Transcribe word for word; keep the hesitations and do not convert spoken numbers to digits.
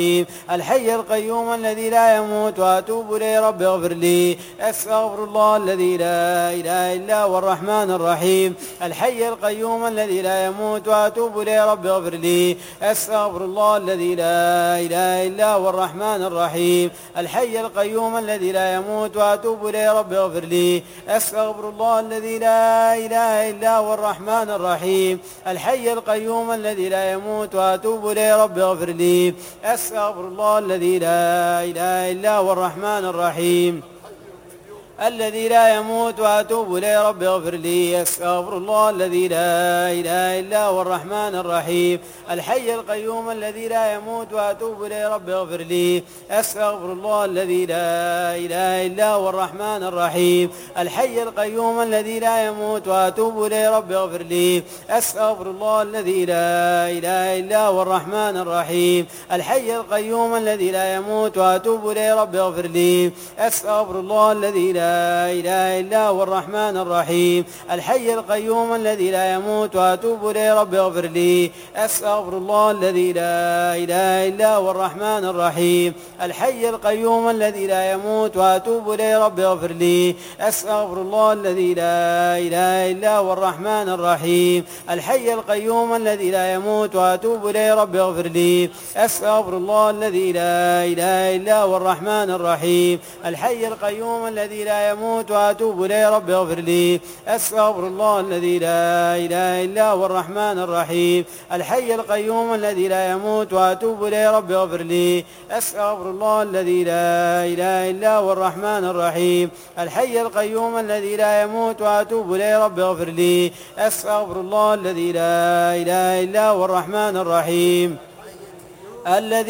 الحي القيوم الذي لا يموت وأتوب إليه رب اغفر لي. أستغفر الله الذي لا إله إلا هو الرحمن الرحيم. الحي القيوم الذي لا يموت وأتوب إليه رب اغفر لي. أستغفر الله الذي لا إله إلا هو الرحمن الرحيم. الحي القيوم الذي لا يموت وأتوب إليه رب اغفر لي. أستغفر الله الذي لا إله إلا هو الرحمن الرحيم. الحي القيوم الذي لا يموت وأتوب إليه رب اغفر لي. أستغفر الله الذي لا إله إلا هو الرحمن الرحيم. الذي لا يموت وأتوب إليه رب اغفر لي. أستغفر الله الذي لا إله إلا هو الرحمن الرحيم. الحي القيوم الذي لا يموت وأتوب إليه رب اغفر لي. أستغفر الله الذي لا إله إلا هو الرحمن الرحيم. الحي القيوم الذي لا يموت وأتوب إليه رب اغفر لي. أستغفر الله الذي لا إله إلا هو الرحمن الرحيم. الحي القيوم الذي لا يموت وأتوب إليه رب اغفر لي. أستغفر الله الذي لا لا إله إلا هو الرحمن الرحيم. الحي القيوم الذي لا يموت وأتوب إليه رب اغفر لي. أستغفر الله الذي لا إله إلا هو الرحمن الرحيم. الحي القيوم الذي لا يموت وأتوب إليه رب اغفر لي. أستغفر الله الذي لا إله إلا هو الرحمن الرحيم. الحي القيوم الذي لا يموت وأتوب إليه رب اغفر لي. أستغفر الله الذي لا إله إلا هو الرحمن الرحيم. الحي القيوم الذي لا يموت وأتوب إليه رب اغفر لي. أستغفر الله الذي لا إله إلا هو الرحمن الرحيم. الحي القيوم الذي لا يموت وأتوب إليه رب اغفر لي. أستغفر الله الذي لا إله إلا هو الرحمن الرحيم. الحي القيوم الذي لا يموت وأتوب إليه رب اغفر لي. أستغفر الله الذي لا إله إلا هو الرحمن الرحيم. الذي